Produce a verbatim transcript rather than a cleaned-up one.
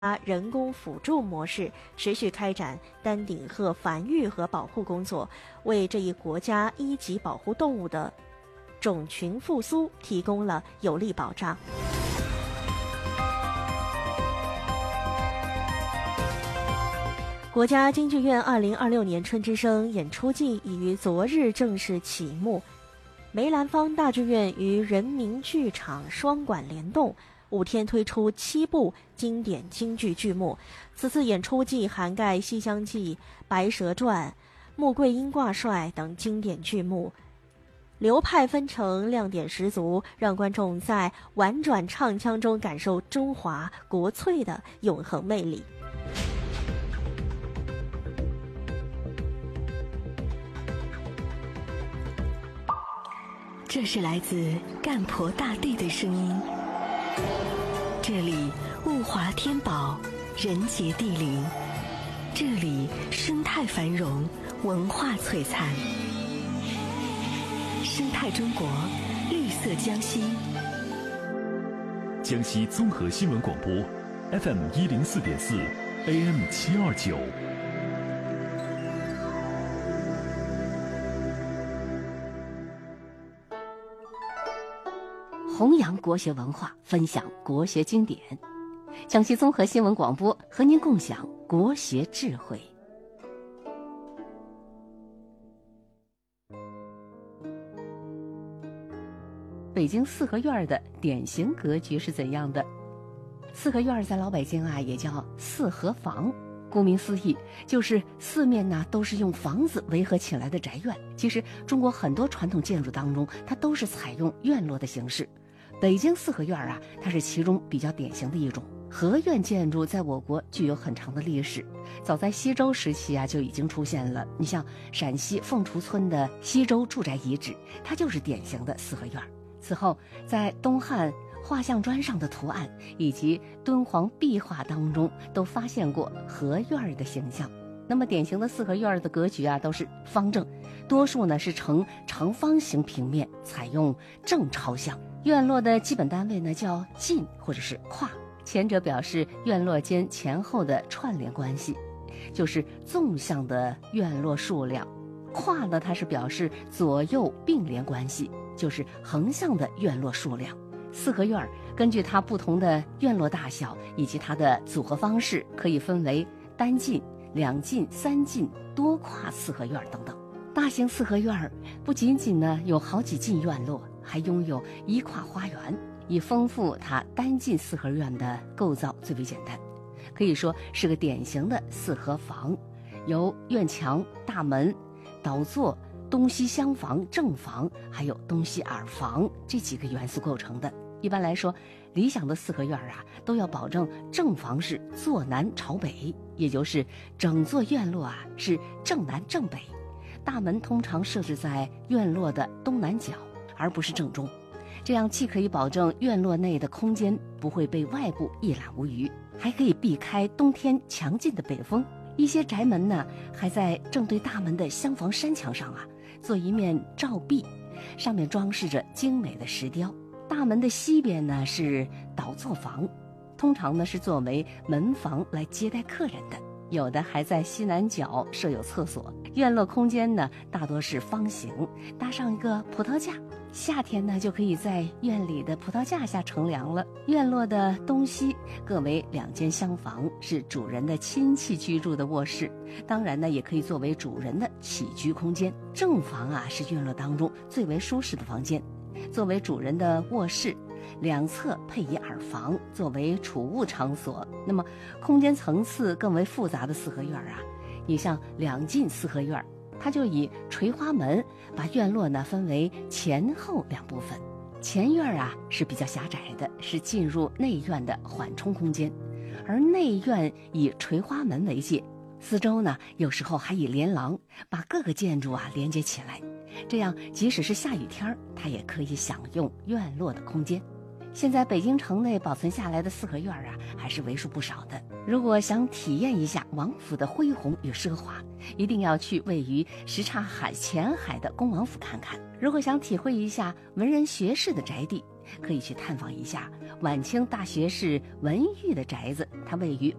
人工辅助模式，持续开展丹顶鹤繁育和保护工作，为这一国家一级保护动物的种群复苏提供了有力保障。国家京剧院二零二六年春之声演出季已于昨日正式启幕，梅兰芳大剧院与人民剧场双管联动，五天推出七部经典京剧剧目。此次演出季涵盖《西厢记》《白蛇传》《穆桂英挂帅》等经典剧目，流派纷呈，亮点十足，让观众在婉转唱腔中感受中华国粹的永恒魅力。 这是来自干婆大地的声音，这里物华天宝，人杰地灵，这里生态繁荣，文化璀璨。生态中国，绿色江西。 江西综合新闻广播 F M 一零四点四 A M 七二九。 弘扬国学文化，分享国学经典。江西综合新闻广播和您共享国学智慧。北京四合院的典型格局是怎样的？四合院在老北京啊也叫四合房，顾名思义，就是四面呢都是用房子围合起来的宅院。其实中国很多传统建筑当中，它都是采用院落的形式。北京四合院啊，它是其中比较典型的一种。合院建筑在我国具有很长的历史，早在西周时期啊就已经出现了。你像陕西凤雏村的西周住宅遗址，它就是典型的四合院。此后，在东汉画像砖上的图案以及敦煌壁画当中，都发现过合院的形象。那么典型的四合院的格局啊，都是方正，多数呢是呈长方形平面，采用正朝向。院落的基本单位呢叫进或者是跨，前者表示院落间前后的串联关系，就是纵向的院落数量；跨呢，它是表示左右并联关系，就是横向的院落数量。四合院根据它不同的院落大小以及它的组合方式，可以分为单进、两进、三进、多跨四合院等等。大型四合院不仅仅呢有好几进院落，还拥有一跨花园，以丰富它单进四合院的构造最为简单，可以说是个典型的四合房，由院墙、大门、倒座、东西厢房、正房还有东西耳房这几个元素构成的。一般来说，理想的四合院啊都要保证正房是坐南朝北，也就是整座院落啊是正南正北，大门通常设置在院落的东南角而不是正中，这样既可以保证院落内的空间不会被外部一览无余，还可以避开冬天强劲的北风。一些宅门呢还在正对大门的厢房山墙上啊做一面照壁，上面装饰着精美的石雕。大门的西边呢是倒座房，通常呢是作为门房来接待客人的，有的还在西南角设有厕所。院落空间呢大多是方形，搭上一个葡萄架，夏天呢就可以在院里的葡萄架下乘凉了。院落的东西各为两间厢房，是主人的亲戚居住的卧室，当然呢也可以作为主人的起居空间。正房啊是院落当中最为舒适的房间，作为主人的卧室，两侧配以耳房，作为储物场所。那么空间层次更为复杂的四合院啊，你像两进四合院，它就以垂花门把院落呢分为前后两部分。前院啊是比较狭窄的，是进入内院的缓冲空间，而内院以垂花门为界，四周呢有时候还以连廊把各个建筑啊连接起来，这样即使是下雨天，它也可以享用院落的空间。现在北京城内保存下来的四合院啊还是为数不少的。如果想体验一下王府的恢宏与奢华，一定要去位于什刹海前海的恭王府看看。如果想体会一下文人学士的宅地， 可以去探访一下晚清大学士文玉的宅子，它位于